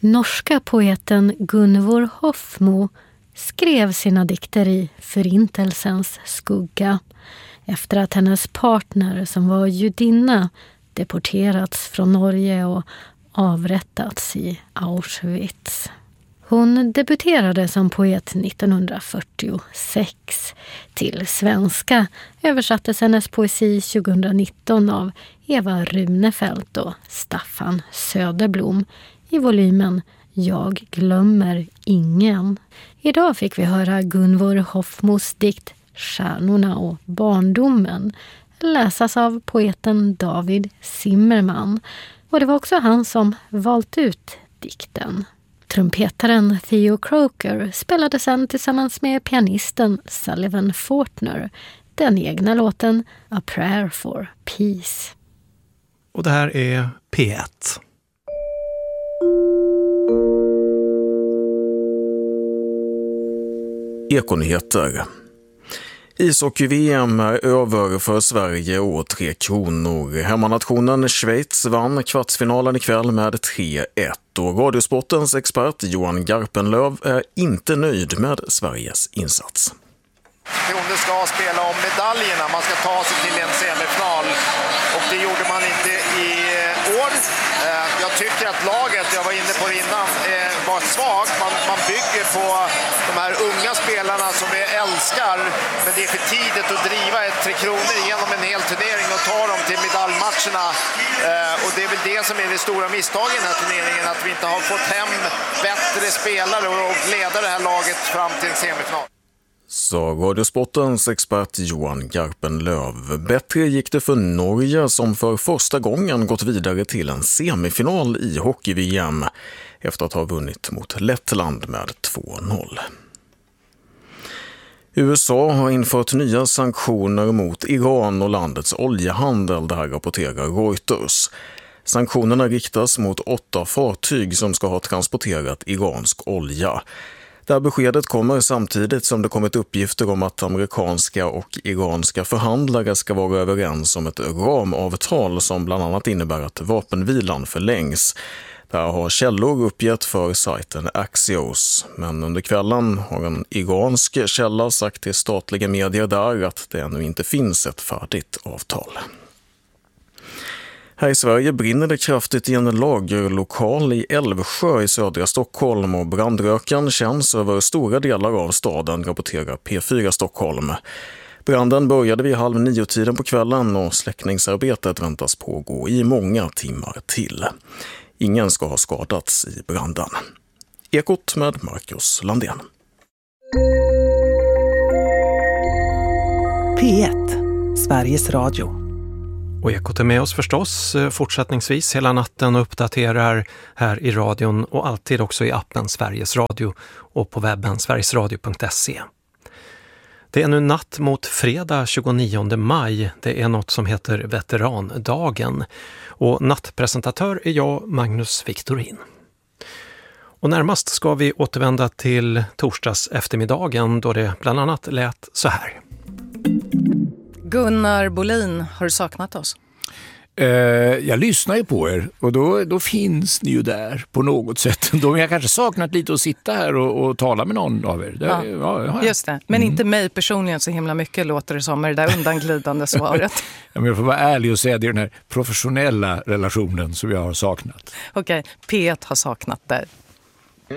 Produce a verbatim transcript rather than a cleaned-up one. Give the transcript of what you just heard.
Norska poeten Gunvor Hofmo skrev sina dikter i förintelsens skugga efter att hennes partner som var judinna deporterats från Norge och avrättats i Auschwitz. Hon debuterade som poet nittonhundrafyrtiosex. Till svenska översattes hennes poesi tjugonitton av Eva Runefelt och Staffan Söderblom i volymen Jag glömmer ingen. Idag fick vi höra Gunvor Hofmos dikt Stjärnorna och barndomen läsas av poeten David Zimmerman. Och det var också han som valt ut dikten. Trumpetaren Theo Croker spelade sedan tillsammans med pianisten Sullivan Fortner den egna låten A Prayer for Peace. Och det här är P ett. Ekonyheter. Ishockey-V M är över för Sverige och Tre Kronor. Hemmanationen Schweiz vann kvartsfinalen ikväll med tre ett och Radiosportens expert Johan Garpenlöv är inte nöjd med Sveriges insats. Det ska spela om medaljerna, man ska ta sig till en semifinal och det gjorde man inte i år. Jag tycker att laget, jag var inne på det innan, var svagt. Man, man bygger på de här unga spelarna som vi älskar, men det är för tidigt att driva ett Tre Kronor genom en hel turnering och ta dem till medaljmatcherna. Och det är väl det som är det stora misstaget i den här turneringen, att vi inte har fått hem bättre spelare och leda det här laget fram till en semifinal. Så Radiosportens expert Johan Garpenlöv. Bättre gick det för Norge som för första gången gått vidare till en semifinal i hockey-V M efter att ha vunnit mot Lettland med två noll. U S A har infört nya sanktioner mot Iran och landets oljehandel, det här rapporterar Reuters. Sanktionerna riktas mot åtta fartyg som ska ha transporterat iransk olja. Det här beskedet kommer samtidigt som det kommit uppgifter om att amerikanska och iranska förhandlare ska vara överens om ett ramavtal som bland annat innebär att vapenvilan förlängs. Det här har källor uppgett för sajten Axios, men under kvällen har en iransk källa sagt till statliga medier där att det ännu inte finns ett färdigt avtal. Här i Sverige brinner det kraftigt i en lagerlokal i Älvsjö i södra Stockholm och brandröken känns över stora delar av staden, rapporterar P fyra Stockholm. Branden började vid halv nio tiden på kvällen och släckningsarbetet väntas pågå i många timmar till. Ingen ska ha skadats i branden. Ekot med Marcus Landén. P ett, Sveriges Radio. Och Ekot är med oss förstås fortsättningsvis hela natten och uppdaterar här i radion och alltid också i appen Sveriges Radio och på webben sverigesradio punkt se. Det är nu natt mot fredag tjugonionde maj. Det är något som heter Veterandagen. Och nattpresentatör är jag, Magnus Victorin. Och närmast ska vi återvända till torsdags eftermiddagen då det bland annat lät så här. Gunnar Bolin, har du saknat oss? Uh, jag lyssnar ju på er och då, då finns ni ju där på något sätt. Då har jag kanske saknat lite att sitta här och, och tala med någon av er. Det, ja, ja, ja. Just det, men mm. inte mig personligen så himla mycket låter det som med det där undanglidande svaret. Ja, men jag får vara ärlig och säga att det är den här professionella relationen som jag har saknat. Okej, okay, P ett har saknat dig.